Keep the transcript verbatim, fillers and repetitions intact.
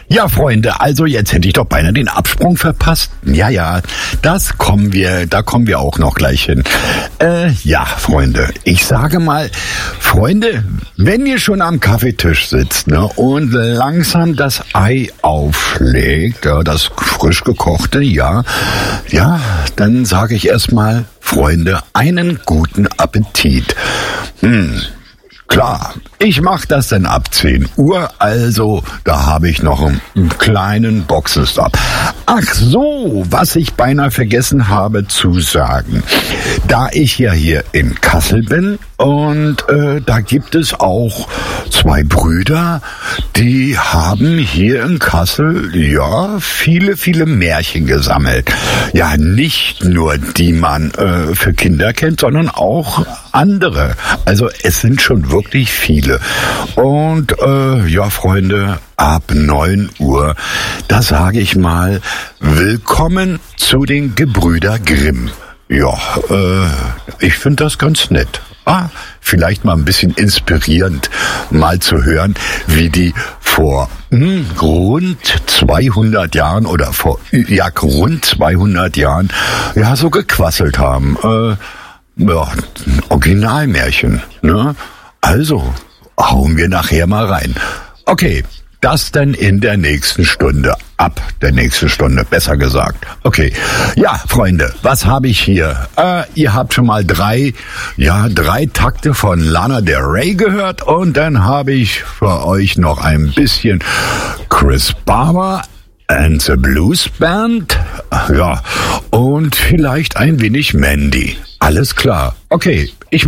Ja, Freunde, also jetzt hätte ich doch beinahe den Absprung verpasst. Ja, ja, das kommen wir, da kommen wir auch noch gleich hin. Äh, ja, Freunde, ich sage mal, Freunde, wenn ihr schon am Kaffeetisch sitzt, ne, und langsam das Ei aufschlägt, ja, das frisch gekochte, ja, ja, dann sage ich erstmal, Freunde, einen guten Appetit. Hm. Klar, ich mache das dann ab zehn Uhr, also da habe ich noch einen, einen kleinen Boxenstopp. Ach so, was ich beinahe vergessen habe zu sagen. Da ich ja hier in Kassel bin und äh, da gibt es auch zwei Brüder, die haben hier in Kassel, ja, viele, viele Märchen gesammelt. Ja, nicht nur die man äh, für Kinder kennt, sondern auch andere. Also es sind schon wirklich viele. Und äh, ja, Freunde, ab neun Uhr, da sage ich mal, willkommen zu den Gebrüder Grimm. Ja, äh, ich finde das ganz nett. Ah, vielleicht mal ein bisschen inspirierend, mal zu hören, wie die vor hm, rund zweihundert Jahren oder vor ja rund zweihundert Jahren ja so gequasselt haben. Äh, ja, Originalmärchen, ne? Also, hauen wir nachher mal rein. Okay, das dann in der nächsten Stunde. Ab der nächsten Stunde, besser gesagt. Okay, ja, Freunde, was habe ich hier? Äh, ihr habt schon mal drei, ja, drei Takte von Lana Del Rey gehört und dann habe ich für euch noch ein bisschen Chris Barber and the Blues Band. Ja, und vielleicht ein wenig Mandy. Alles klar. Okay, ich